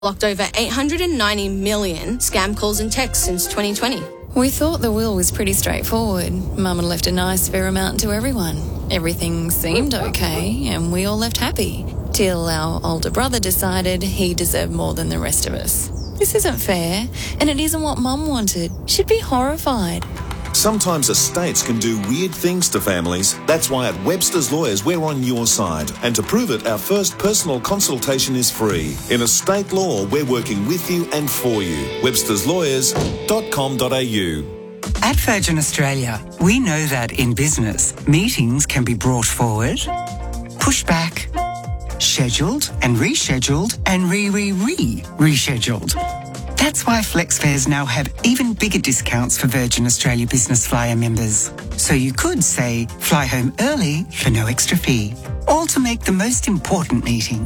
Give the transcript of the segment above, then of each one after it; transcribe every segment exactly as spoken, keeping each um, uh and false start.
blocked over eight hundred ninety million scam calls and texts since twenty twenty. We thought the will was pretty straightforward. Mum had left a nice fair amount to everyone. Everything seemed okay, and we all left happy. Till our older brother decided he deserved more than the rest of us. This isn't fair, and it isn't what Mum wanted. She'd be horrified. Sometimes estates can do weird things to families. That's why at Webster's Lawyers, we're on your side. And to prove it, our first personal consultation is free. In estate law, we're working with you and for you. websters lawyers dot com dot a u. At Virgin Australia, we know that in business, meetings can be brought forward, pushed back, scheduled and rescheduled and re-re-re-rescheduled. That's why FlexFares now have even bigger discounts for Virgin Australia Business Flyer members. So you could, say, fly home early for no extra fee. All to make the most important meeting.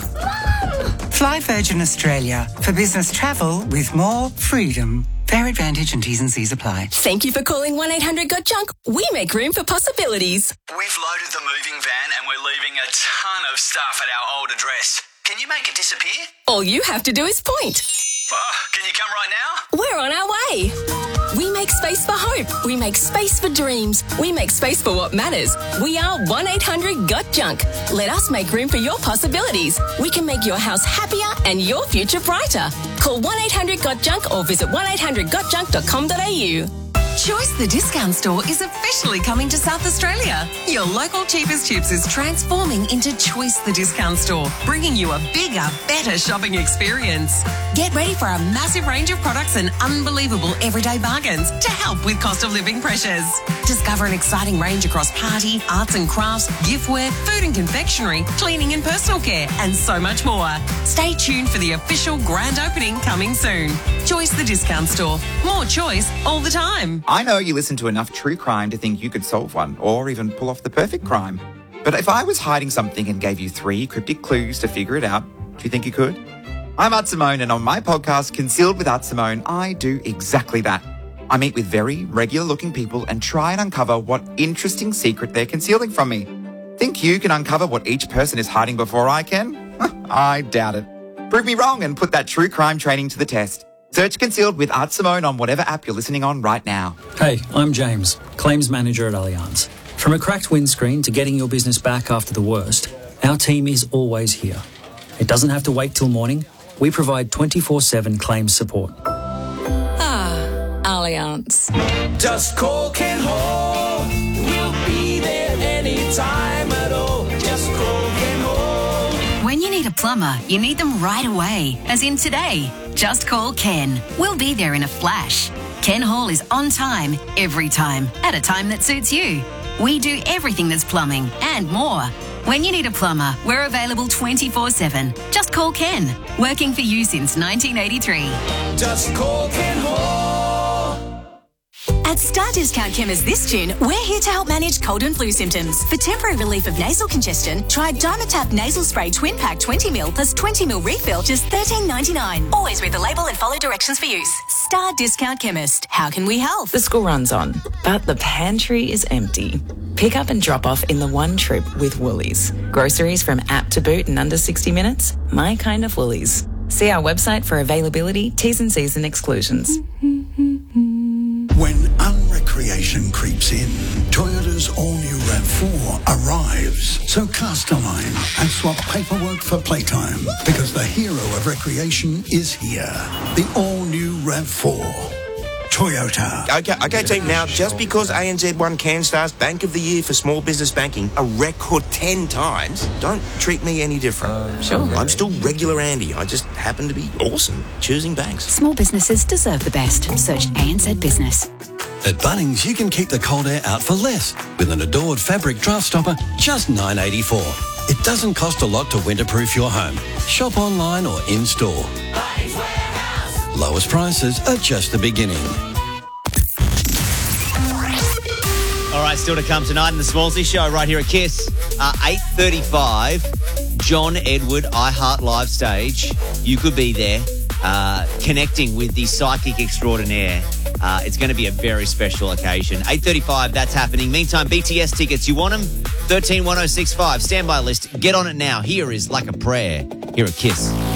Fly Virgin Australia for business travel with more freedom. Fair advantage and T's and C's apply. Thank you for calling one eight hundred got junk. We make room for possibilities. We've loaded the moving van and we're leaving a ton of stuff at our old address. Can you make it disappear? All you have to do is point. Oh, can you come right now? We're on our way. We make space for hope. We make space for dreams. We make space for what matters. We are one eight hundred got junk. Let us make room for your possibilities. We can make your house happier and your future brighter. Call one eight hundred got junk or visit one eight hundred got junk dot com dot a u. Choice the Discount Store is officially coming to South Australia. Your local cheapest chips is transforming into Choice the Discount Store, bringing you a bigger, better shopping experience. Get ready for a massive range of products and unbelievable everyday bargains to help with cost of living pressures. Discover an exciting range across party, arts and crafts, giftware, food and confectionery, cleaning and personal care, and so much more. Stay tuned for the official grand opening coming soon. Choice the Discount Store. More choice all the time. I know you listen to enough true crime to think you could solve one, or even pull off the perfect crime. But if I was hiding something and gave you three cryptic clues to figure it out, do you think you could? I'm Art Simone, and on my podcast, Concealed with Art Simone, I do exactly that. I meet with very regular-looking people and try and uncover what interesting secret they're concealing from me. Think you can uncover what each person is hiding before I can? I doubt it. Prove me wrong and put that true crime training to the test. Search Concealed with Art Simone on whatever app you're listening on right now. Hey, I'm James, Claims Manager at Allianz. From a cracked windscreen to getting your business back after the worst, our team is always here. It doesn't have to wait till morning. We provide twenty-four seven claims support. Ah, Allianz. Just call Ken Hall. We'll be there anytime at all. Just call Ken Hall. When you need a plumber, you need them right away, as in today. Just call Ken. We'll be there in a flash. Ken Hall is on time, every time, at a time that suits you. We do everything that's plumbing and more. When you need a plumber, we're available twenty-four seven. Just call Ken. Working for you since nineteen eighty-three. Just call Ken Hall. At Star Discount Chemist this June, we're here to help manage cold and flu symptoms. For temporary relief of nasal congestion, try Dimetapp Nasal Spray Twin Pack twenty mil plus twenty mil refill, just thirteen ninety-nine. Always read the label and follow directions for use. Star Discount Chemist. How can we help? The school runs on, but the pantry is empty. Pick up and drop off in the one trip with Woolies. Groceries from app to boot in under sixty minutes. My kind of Woolies. See our website for availability, T's and C's and exclusions. When unrecreation creeps in, Toyota's all-new RAV four arrives. So cast a line and swap paperwork for playtime, because the hero of recreation is here. The all-new RAV four. Toyota. Okay, okay, team. Now, just because A N Z won CanStar's Bank of the Year for small business banking a record ten times, don't treat me any different. Uh, sure. I'm still regular Andy. I just happen to be awesome choosing banks. Small businesses deserve the best. Search A N Z Business. At Bunnings, you can keep the cold air out for less with an Adored fabric draft stopper, just nine dollars eighty-four. It doesn't cost a lot to winterproof your home. Shop online or in-store. Lowest prices are just the beginning. All right, still to come tonight in the Smallsy Show right here at KISS. Uh, eight thirty-five, John Edward iHeart Live Stage. You could be there uh, connecting with the psychic extraordinaire. Uh, it's going to be a very special occasion. eight thirty-five, that's happening. Meantime, B T S tickets, you want them? thirteen one oh six five, standby list. Get on it now. Here is Like a Prayer here at KISS.